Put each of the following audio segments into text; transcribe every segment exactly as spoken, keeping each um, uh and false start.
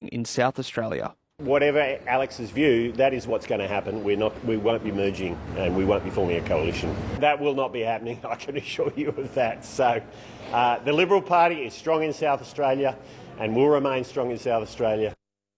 in South Australia. Whatever Alex's view, that is what's going to happen. We're not, we won't be merging and we won't be forming a coalition. That will not be happening, I can assure you of that. So uh, the Liberal Party is strong in South Australia and will remain strong in South Australia.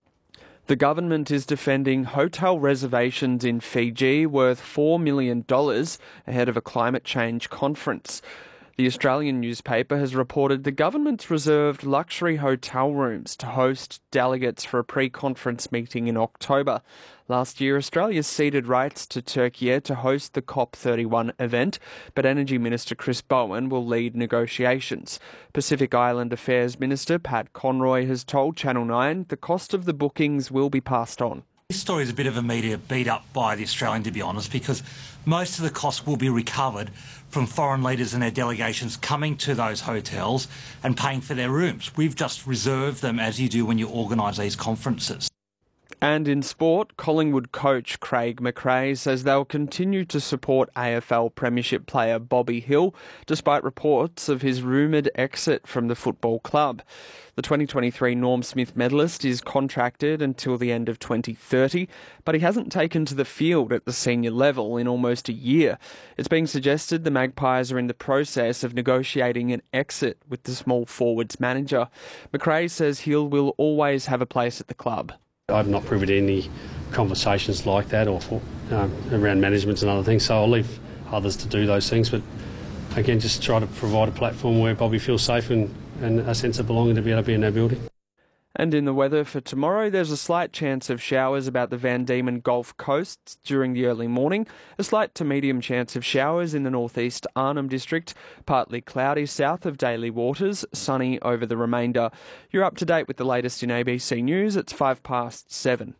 The government is defending hotel reservations in Fiji worth four million dollars ahead of a climate change conference. The Australian newspaper has reported the government's reserved luxury hotel rooms to host delegates for a pre-conference meeting in October. Last year, Australia ceded rights to Turkey to host the COP thirty-one event, but Energy Minister Chris Bowen will lead negotiations. Pacific Island Affairs Minister Pat Conroy has told Channel nine the cost of the bookings will be passed on. This story is a bit of a media beat up by the Australian, to be honest, because most of the costs will be recovered from foreign leaders and their delegations coming to those hotels and paying for their rooms. We've just reserved them as you do when you organise these conferences. And in sport, Collingwood coach Craig McRae says they'll continue to support A F L Premiership player Bobby Hill, despite reports of his rumoured exit from the football club. The twenty twenty-three Norm Smith medalist is contracted until the end of twenty thirty, but he hasn't taken to the field at the senior level in almost a year. It's being suggested the Magpies are in the process of negotiating an exit with the small forwards manager. McRae says Hill will always have a place at the club. I'm not privy to any conversations like that or for, um, around management and other things, so I'll leave others to do those things. But again, just try to provide a platform where Bobby feels safe and, and a sense of belonging to be able to be in our building. And in the weather for tomorrow, there's a slight chance of showers about the Van Diemen Gulf coast during the early morning. A slight to medium chance of showers in the northeast Arnhem District. Partly cloudy south of Daly Waters, sunny over the remainder. You're up to date with the latest in A B C News. It's five past seven.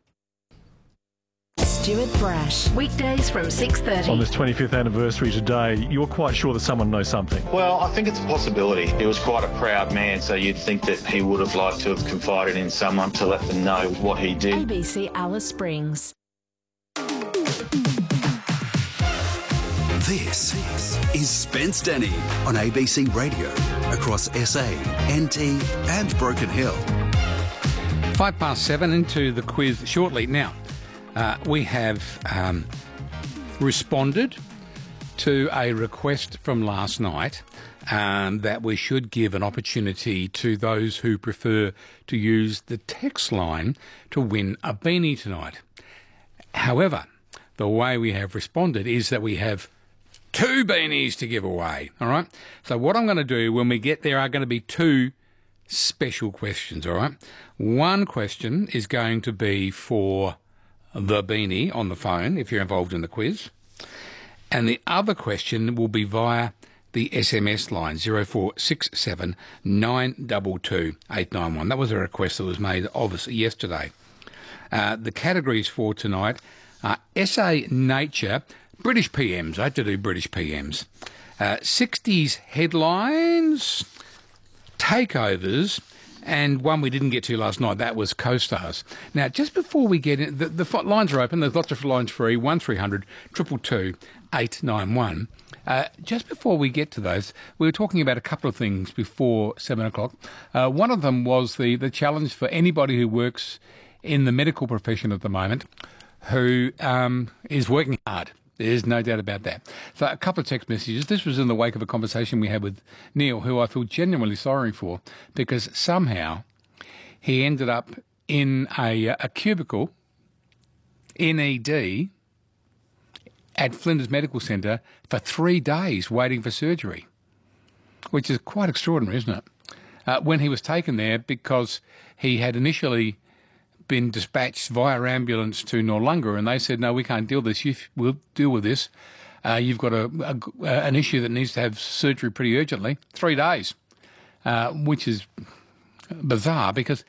Stuart Brash, weekdays from six thirty. On this twenty-fifth anniversary today, you're quite sure that someone knows something? Well, I think it's a possibility. He was quite a proud man, so you'd think that he would have liked to have confided in someone to let them know what he did. A B C Alice Springs. This is Spence Denny on A B C Radio across S A, N T and Broken Hill. Five past seven, into the quiz shortly. Now, Uh, we have um, responded to a request from last night um, that we should give an opportunity to those who prefer to use the text line to win a beanie tonight. However, the way we have responded is that we have two beanies to give away, all right? So what I'm going to do when we get there are going to be two special questions, all right? One question is going to be for the beanie on the phone, if you're involved in the quiz. And the other question will be via the S M S line, zero four six seven nine two two eight nine one. That was a request that was made of us yesterday. Uh, the categories for tonight are S A Nature, British P Ms. I had to do British P Ms. Uh, sixties headlines, takeovers, and one we didn't get to last night, that was Co-Stars. Now, just before we get in, the, the lines are open. There's lots of lines free, one three hundred two two two eight nine one. Uh, just before we get to those, we were talking about a couple of things before seven o'clock. Uh, one of them was the, the challenge for anybody who works in the medical profession at the moment who um, is working hard. There's no doubt about that. So a couple of text messages. This was in the wake of a conversation we had with Neil, who I feel genuinely sorry for, because somehow he ended up in a, a cubicle, N E D, at Flinders Medical Centre for three days waiting for surgery, which is quite extraordinary, isn't it? Uh, when he was taken there because he had initially been dispatched via ambulance to Noarlunga, and they said, no, we can't deal with this. You, we'll deal with this. Uh, you've got a, a, an issue that needs to have surgery pretty urgently. Three days, uh, which is bizarre because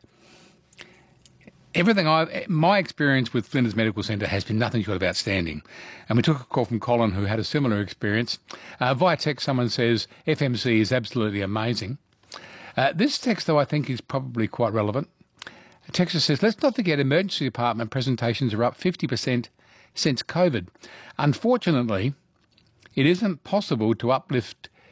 everything I, my experience with Flinders Medical Centre has been nothing short of outstanding. And we took a call from Colin, who had a similar experience. Uh, via text, someone says F M C is absolutely amazing. Uh, this text, though, I think is probably quite relevant. Texas says, let's not forget emergency department presentations are up fifty percent since COVID. Unfortunately, it isn't possible to uplift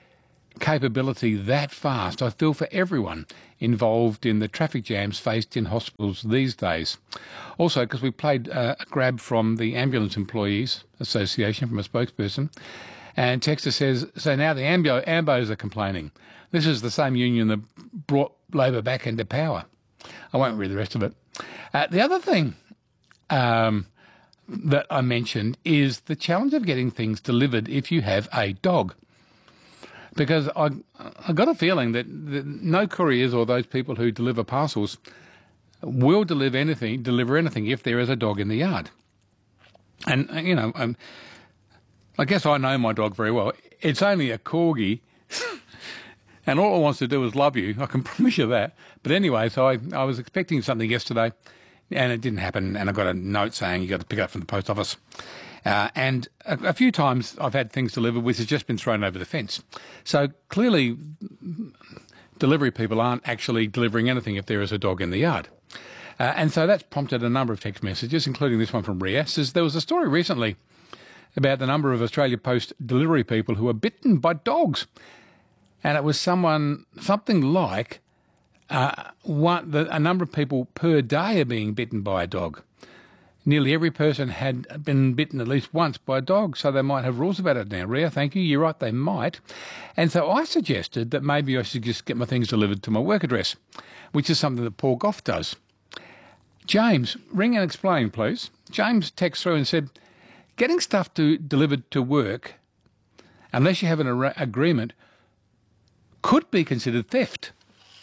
capability that fast. I feel for everyone involved in the traffic jams faced in hospitals these days. Also, because we played uh, a grab from the Ambulance Employees Association from a spokesperson, and Texter says, so now the Ambo, Ambos are complaining. This is the same union that brought Labor back into power. I won't read the rest of it. Uh, the other thing um, that I mentioned is the challenge of getting things delivered if you have a dog. Because I I got a feeling that, that no couriers or those people who deliver parcels will deliver anything, deliver anything if there is a dog in the yard. And, you know, um, I guess I know my dog very well. It's only a corgi, and all it wants to do is love you. I can promise you that. But anyway, so I, I was expecting something yesterday, and it didn't happen, and I got a note saying you got to pick it up from the post office. Uh, and a, a few times I've had things delivered which has just been thrown over the fence. So clearly delivery people aren't actually delivering anything if there is a dog in the yard. Uh, and so that's prompted a number of text messages, including this one from Ria. Says there was a story recently about the number of Australia Post delivery people who are bitten by dogs. And it was someone, something like uh, one, the, a number of people per day are being bitten by a dog. Nearly every person had been bitten at least once by a dog, so they might have rules about it now. Ria, thank you. You're right, they might. And so I suggested that maybe I should just get my things delivered to my work address, which is something that Paul Goff does. James, ring and explain, please. James texted through and said, getting stuff to, delivered to work, unless you have an ar- agreement, could be considered theft.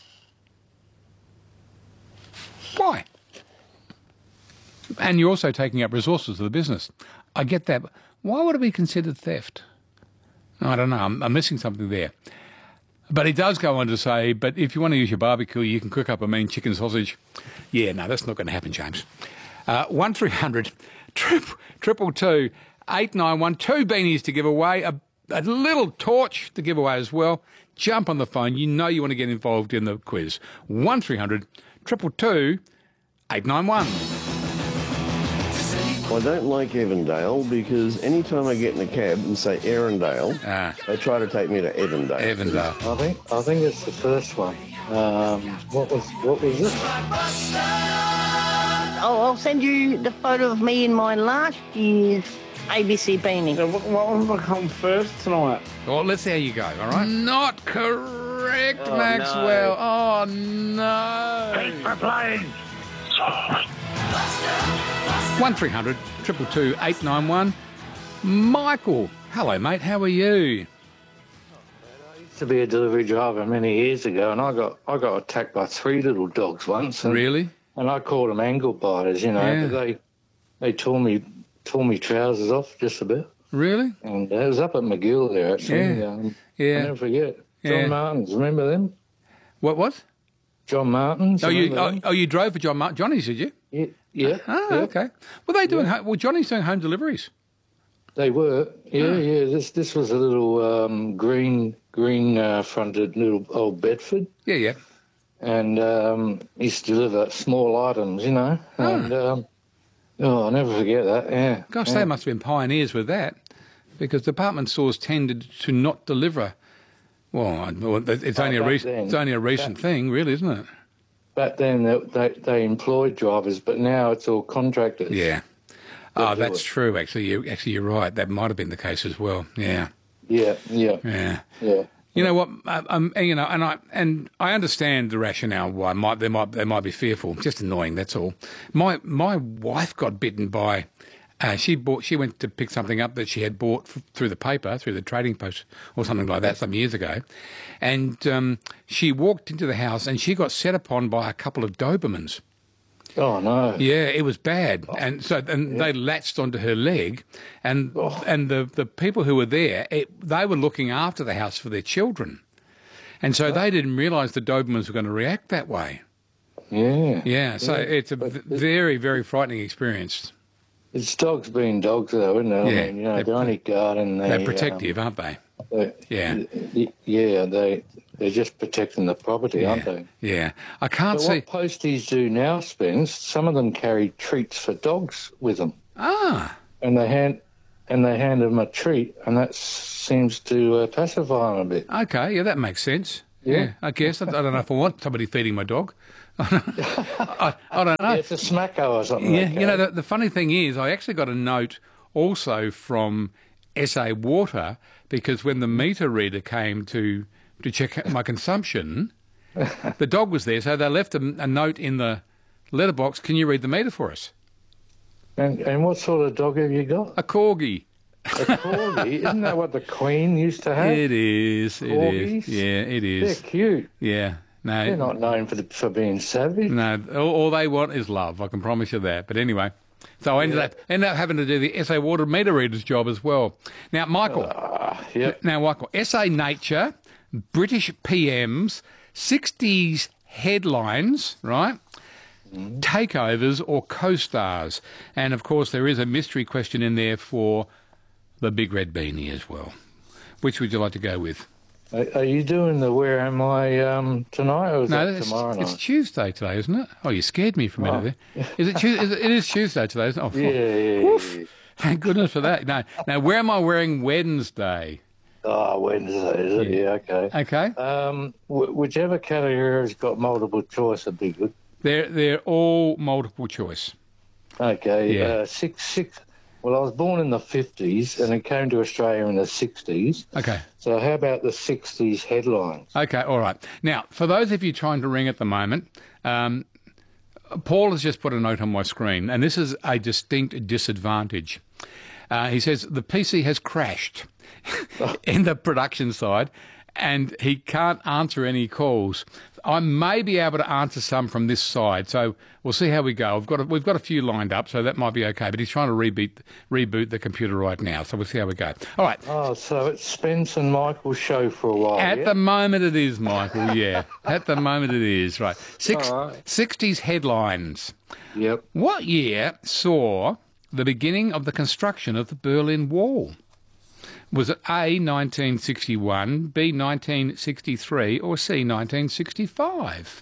Why? And you're also taking up resources of the business. I get that. Why would it be considered theft? I don't know. I'm, I'm missing something there. But he does go on to say, but if you want to use your barbecue, you can cook up a mean chicken sausage. Yeah, no, that's not going to happen, James. Uh, one three hundred triple two eight nine one. Two beanies to give away, a, a little torch to give away as well. Jump on the phone. You know you want to get involved in the quiz. one three hundred triple two eight nine one. I don't like Evandale because any time I get in a cab and say Erindale, ah. they try to take me to Evandale. Evandale. I think I think it's the first one. Um, what was what was it? Oh, I'll send you the photo of me in my last year's A B C beanie. So what, what will come first tonight? Well, let's see how you go, all right? Not correct, Oh, Maxwell. No. Oh, no. Thanks for playing. one three hundred two two two eight nine one. Michael, hello, mate. How are you? I used to be a delivery driver many years ago, and I got I got attacked by three little dogs once. And, really? And I called them angle biters, you know. Yeah. But they they tore me tore me trousers off just a bit. Really? And it was up at McGill there, actually. Yeah. Um, yeah. I'll never forget. John yeah. Martins, remember them? What? What? John Martins. Oh, you oh, oh, you drove for John Martin Johnny's, did you? Yeah. Yeah. Oh, yeah. okay. Were they doing? Yeah. Home, well, Johnny's doing home deliveries. They were. Yeah, oh. yeah. This this was a little um, green green uh, fronted little old Bedford. Yeah, yeah. And um, used to deliver small items, you know. Oh. And um, oh, I'll never forget that. Yeah. Gosh, yeah. they must have been pioneers with that, because department stores tended to not deliver. Well, it's only oh, a recent. Then, it's only a recent back, thing, really, isn't it? Back then, they, they they employed drivers, but now it's all contractors. Yeah. Oh, that's it. true. Actually, you actually you're right. That might have been the case as well. Yeah. Yeah. Yeah. Yeah. Yeah. You know what? Um, you know, and I and I understand the rationale why might they might they might be fearful. Just annoying. That's all. My my wife got bitten by. Uh, she bought. She went to pick something up that she had bought f- through the paper, through the Trading Post, or something like that, some years ago. And um, she walked into the house, and she got set upon by a couple of Dobermans. Oh no! Yeah, it was bad, oh. and so and yeah. they latched onto her leg, and oh. and the the people who were there, it, they were looking after the house for their children, and so oh. they didn't realise the Dobermans were going to react that way. Yeah. Yeah. So yeah. it's a v- very very frightening experience. It's dogs being dogs, though, isn't it? Yeah, I mean, you know, they're only guarding. They're protective, um, aren't they? they? Yeah. Yeah, they, they're just protecting the property, yeah. aren't they? Yeah. I can't but see... what posties do now, Spence, some of them carry treats for dogs with them. Ah. And they hand and they hand them a treat, and that seems to uh, pacify them a bit. Okay, yeah, that makes sense. Yeah, yeah I guess. I don't know if I want somebody feeding my dog. I, I don't know. Yeah, it's a smacko or something. Yeah, like that. you know, the, the funny thing is, I actually got a note also from S A Water, because when the meter reader came to to check my consumption, the dog was there, so they left a, a note in the letterbox. Can you read the meter for us? And, and what sort of dog have you got? A corgi. A corgi? Isn't that what the Queen used to have? It is. It Corgis? is. Yeah, it is. They're cute. Yeah. No, They're not known for the, for being savage. No, all, all they want is love. I can promise you that. But anyway, so I ended Yeah. up ended up having to do the S A Water meter reader's job as well. Now, Michael. Uh, yep. Now, Michael. S A Nature, British P Ms, sixties headlines, right? Mm. Takeovers or co-stars, and of course there is a mystery question in there for the Big Red Beanie as well. Which would you like to go with? Are, are you doing the Where Am I um, tonight, or is no, that it's, tomorrow night? it's Tuesday today, isn't it? Oh, you scared me for a minute Oh. there. Is it, Tuesday? Is it? It is Tuesday today, isn't it? Oh, Yeah, yeah, woof. yeah. Thank goodness for that. No, now where am I wearing Wednesday? Oh, Wednesday, is it? Yeah. Yeah, okay. Okay. Um, wh- whichever category has got multiple choice would be good. They're they're all multiple choice. Okay. Yeah. Uh, six, six. Well, I was born in the fifties and then came to Australia in the sixties. Okay. So how about the sixties headlines? Okay, all right. Now, for those of you trying to ring at the moment, um, Paul has just put a note on my screen, and this is a distinct disadvantage. Uh, he says the P C has crashed in the production side, and he can't answer any calls. I may be able to answer some from this side, so we'll see how we go. We've got a, we've got a few lined up, so that might be okay. But he's trying to reboot reboot the computer right now, so we'll see how we go. All right. Oh, so it's Spence and Michael's show for a while. At yeah? the moment it is, Michael, yeah. At the moment it is, right. Six, All right. sixties headlines. Yep. What year saw the beginning of the construction of the Berlin Wall? Was it A, nineteen sixty-one, B, nineteen sixty-three, or C, nineteen sixty-five?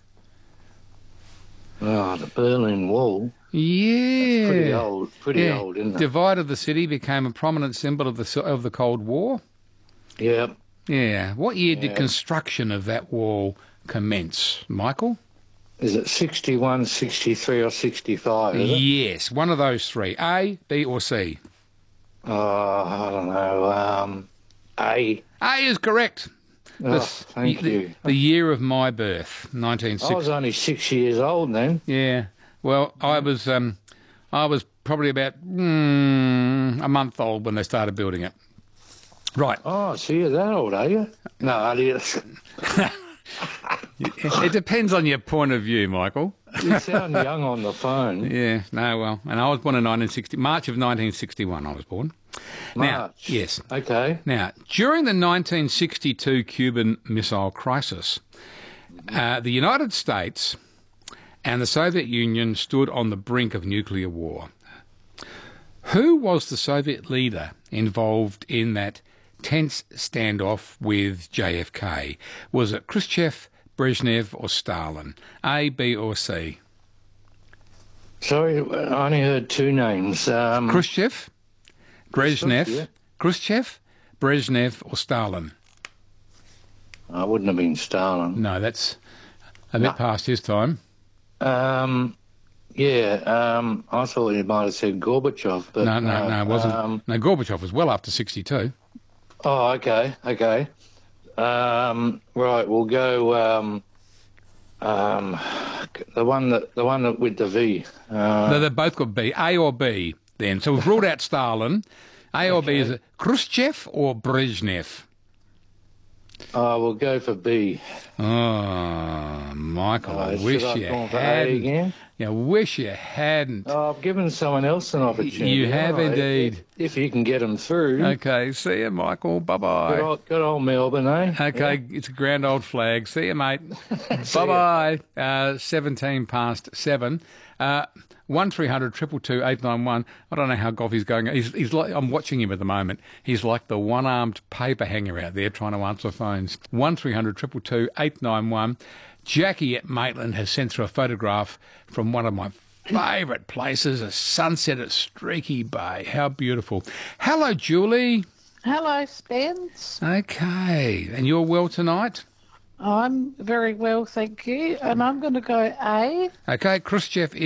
Oh, the Berlin Wall. Yeah. Pretty old, pretty Yeah. old, isn't it? Divided the city, became a prominent symbol of the of the Cold War. Yep. Yeah. What year did Yeah. construction of that wall commence, Michael? Is it sixty-one, sixty-three, or sixty-five? Is it? Yes, one of those three. A, B, or C? Oh, I don't know. Um, A. A is correct. Oh, The- thank the, you. The year of my birth, nineteen sixty. I was only six years old then. Yeah. Well, I was um, I was probably about mm, a month old when they started building it. Right. Oh, so you're that old, are you? No, Elliot. It depends on your point of view, Michael. You sound young on the phone. Yeah. No. Well, and I was born in nineteen sixty, March of nineteen sixty-one. I was born. Now, March. yes. Okay. Now, during the nineteen sixty-two Cuban Missile Crisis, uh, the United States and the Soviet Union stood on the brink of nuclear war. Who was the Soviet leader involved in that tense standoff with J F K? Was it Khrushchev, Brezhnev, or Stalin? A, B, or C? Sorry, I only heard two names. Um, Khrushchev, Brezhnev, yeah. Khrushchev, Brezhnev, or Stalin? I wouldn't have been Stalin. No, that's a bit past his time. Um, yeah, um, I thought you might have said Gorbachev, but No, no, no, it wasn't. Um, no, Gorbachev was well after sixty-two. oh, okay, okay. Um, right, we'll go. Um, um, the one that the one that with the V. Uh, No, they've both got B, A or B. Then, so we've ruled out Stalin. A or B is it Khrushchev or Brezhnev? oh, we'll go for B. Oh, Michael, I Uh, wish should I you have gone for A hadn't. again? Yeah, I wish you hadn't. Oh, I've given someone else an opportunity. You have haven't I? indeed. If, if you can get them through. Okay, see you, Michael. Bye Good bye. old, good old Melbourne, eh? Okay, it's a grand old flag. See you, mate. Bye bye. Uh, Seventeen past seven. Uh, one three hundred triple two eight nine one. I don't know how Goffy's going. He's, he's like I'm watching him at the moment. He's like the one-armed paper hanger out there trying to answer phones. One three hundred triple two eight nine one. Jackie at Maitland has sent through a photograph from one of my favourite places, a sunset at Streaky Bay. How beautiful. Hello, Julie. Hello, Spence. Okay. And you're well tonight? I'm very well, thank you. And I'm going to go A. Okay, Khrushchev